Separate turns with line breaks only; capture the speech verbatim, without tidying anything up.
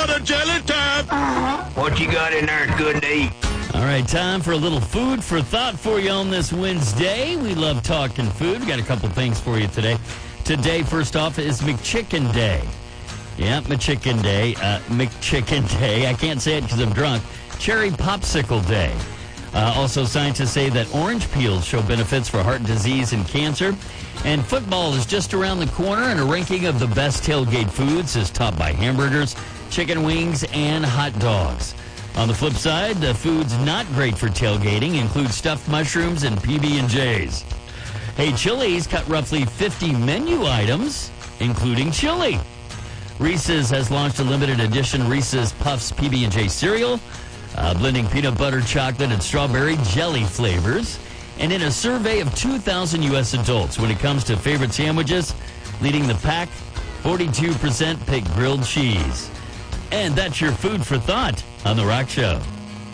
got a jelly time.
What you got in there is good to eat.
All right, time for a little food for thought for you on this Wednesday. We love talking food. We got a couple things for you today. Today, first off, is McChicken Day. Yeah, McChicken Day. Uh, McChicken Day. I can't say it because I'm drunk. Cherry Popsicle Day. Uh, also, scientists say that orange peels show benefits for heart disease and cancer. And football is just around the corner, and a ranking of the best tailgate foods is topped by hamburgers, chicken wings, and hot dogs. On the flip side, the foods not great for tailgating include stuffed mushrooms and P B and J's. Hey, Chili's cut roughly fifty menu items, including chili. Reese's has launched a limited edition Reese's Puffs P B and J cereal, uh, blending peanut butter, chocolate, and strawberry jelly flavors. And in a survey of two thousand U S adults, when it comes to favorite sandwiches, leading the pack, forty-two percent pick grilled cheese. And that's your food for thought on The Rock Show.